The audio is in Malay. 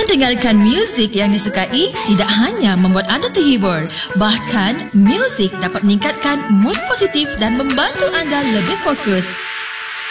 Mendengarkan muzik yang disukai tidak hanya membuat anda terhibur, bahkan muzik dapat meningkatkan mood positif dan membantu anda lebih fokus.